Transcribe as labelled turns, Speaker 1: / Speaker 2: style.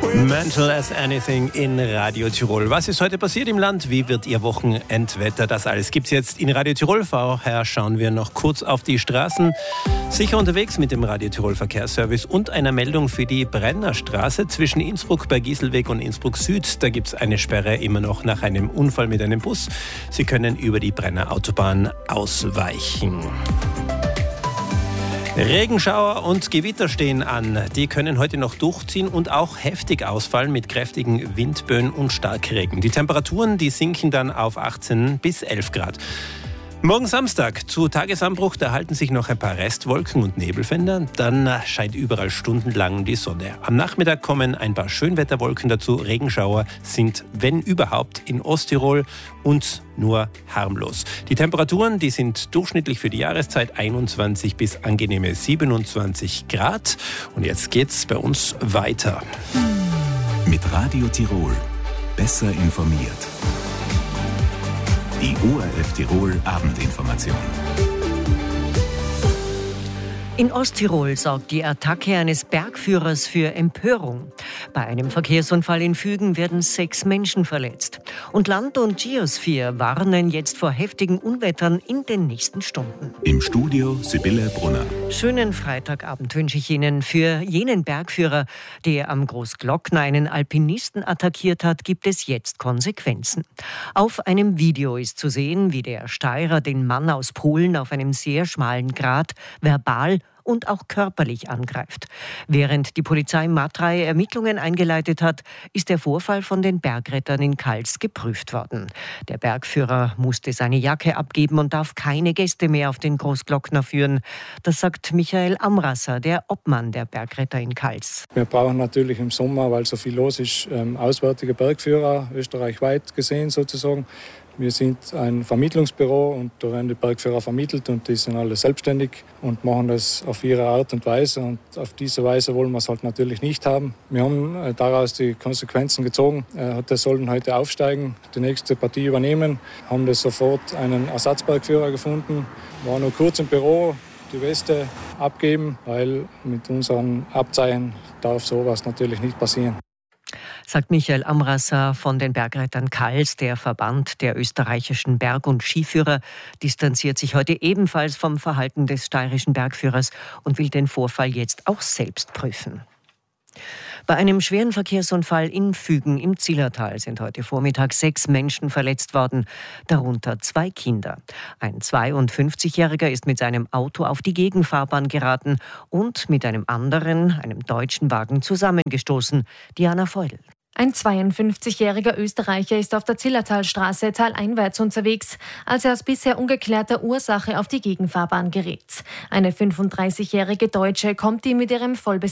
Speaker 1: Mental as Anything in Radio Tirol. Was ist heute passiert im Land? Wie wird Ihr Wochenendwetter? Das alles gibt's jetzt in Radio Tirol. Vorher schauen wir noch kurz auf die Straßen. Sicher unterwegs mit dem Radio Tirol Verkehrsservice und einer Meldung für die Brennerstraße zwischen Innsbruck bei Gieselweg und Innsbruck Süd. Da gibt's eine Sperre immer noch nach einem Unfall mit einem Bus. Sie können über die Brenner Autobahn ausweichen. Regenschauer und Gewitter stehen an. Die können heute noch durchziehen und auch heftig ausfallen mit kräftigen Windböen und Starkregen. Die Temperaturen, die sinken dann auf 18 bis 11 Grad. Morgen Samstag, zu Tagesanbruch, da halten sich noch ein paar Restwolken und Nebelfelder. Dann scheint überall stundenlang die Sonne. Am Nachmittag kommen ein paar Schönwetterwolken dazu. Regenschauer sind, wenn überhaupt, in Osttirol und nur harmlos. Die Temperaturen, die sind durchschnittlich für die Jahreszeit 21 bis angenehme 27 Grad. Und jetzt geht's bei uns weiter.
Speaker 2: Mit Radio Tirol. Besser informiert. Die ORF Tirol Abendinformation.
Speaker 3: In Osttirol sorgt die Attacke eines Bergführers für Empörung. Bei einem Verkehrsunfall in Fügen werden 6 Menschen verletzt. Und Land und Geosphere warnen jetzt vor heftigen Unwettern in den nächsten Stunden.
Speaker 2: Im Studio Sibylle Brunner.
Speaker 3: Schönen Freitagabend wünsche ich Ihnen. Für jenen Bergführer, der am Großglockner einen Alpinisten attackiert hat, gibt es jetzt Konsequenzen. Auf einem Video ist zu sehen, wie der Steirer den Mann aus Polen auf einem sehr schmalen Grat verbal und auch körperlich angreift. Während die Polizei Matrei Ermittlungen eingeleitet hat, ist der Vorfall von den Bergrettern in Kals geprüft worden. Der Bergführer musste seine Jacke abgeben und darf keine Gäste mehr auf den Großglockner führen. Das sagt Michael Amrasser, der Obmann der Bergretter in Kals.
Speaker 4: Wir brauchen natürlich im Sommer, weil so viel los ist, auswärtige Bergführer, österreichweit gesehen sozusagen. Wir sind ein Vermittlungsbüro und da werden die Bergführer vermittelt und die sind alle selbstständig und machen das auf ihre Art und Weise. Und auf diese Weise wollen wir es halt natürlich nicht haben. Wir haben daraus die Konsequenzen gezogen. Der sollten heute aufsteigen, die nächste Partie übernehmen. Haben das sofort einen Ersatzbergführer gefunden. War nur kurz im Büro, die Weste abgeben, weil mit unseren Abzeichen darf sowas natürlich nicht passieren.
Speaker 3: Sagt Michael Amrasser von den Bergrettern Kals. Der Verband der österreichischen Berg- und Skiführer distanziert sich heute ebenfalls vom Verhalten des steirischen Bergführers und will den Vorfall jetzt auch selbst prüfen. Bei einem schweren Verkehrsunfall in Fügen im Zillertal sind heute Vormittag 6 Menschen verletzt worden, darunter 2 Kinder. Ein 52-Jähriger ist mit seinem Auto auf die Gegenfahrbahn geraten und mit einem anderen, einem deutschen Wagen zusammengestoßen. Diana Feudel.
Speaker 5: Ein 52-jähriger Österreicher ist auf der Zillertalstraße taleinwärts unterwegs, als er aus bisher ungeklärter Ursache auf die Gegenfahrbahn gerät. Eine 35-jährige Deutsche kommt ihm mit ihrem Vollbesitz